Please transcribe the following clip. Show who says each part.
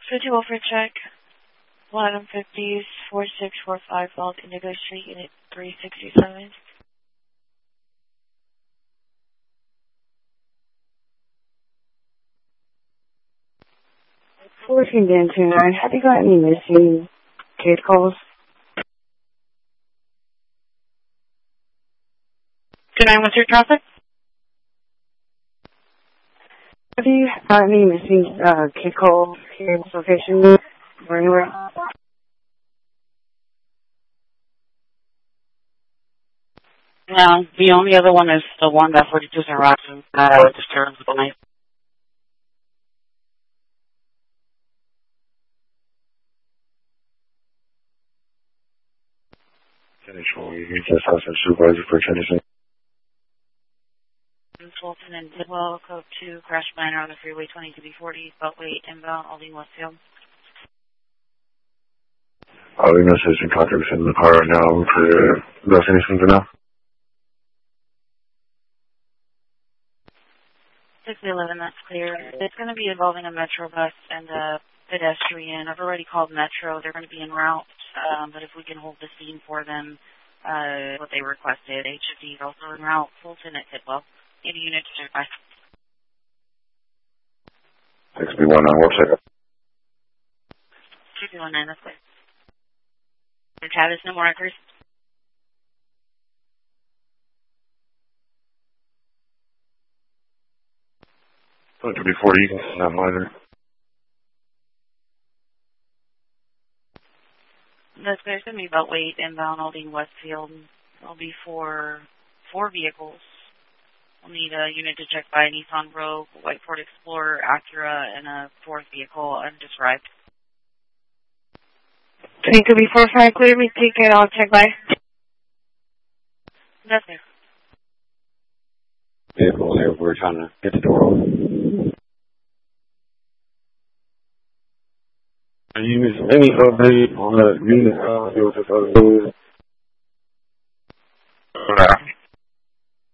Speaker 1: 50 welfare check. Platinum 50s, 4645 Vault Indigo Street, Unit 367.
Speaker 2: 14 Dan 29. Have you got any missing kid calls?
Speaker 1: 29, what's your traffic?
Speaker 2: Have you got any missing kid calls here in this location or anywhere?
Speaker 3: No, the only other one is the one that 42 and Roxon disturbs with the knife.
Speaker 4: You reach this house and supervisor for Tennessee.
Speaker 1: Fulton and Tidwell, code 2, crash minor on the freeway 22B40, Beltway, inbound, Aldine Westfield.
Speaker 4: Ignos is in contact with him in the car right now. That's anything for now?
Speaker 1: 611, that's clear. It's going to be involving a Metro bus and a pedestrian. I've already called Metro. They're going to be en route, but if we can hold the scene for them, what they requested. HFD is also en route. Fulton at Tidwell. Any unit to check by.
Speaker 4: 6B19, we'll check up.
Speaker 1: 219, that's clear. Travis, no more records.
Speaker 4: It could be 40, you can send that minor.
Speaker 1: That's clear. It's going to be Beltway, inbound, Aldine Westfield. There'll be four vehicles. We'll need a unit to check by Nissan Rogue, White Ford Explorer, Acura, and a fourth vehicle undescribed.
Speaker 2: Tank could be 45, clear me, take it, I'll check by.
Speaker 1: That's it.
Speaker 4: Vehicle here, we're trying to get the door open. Any update on the unit,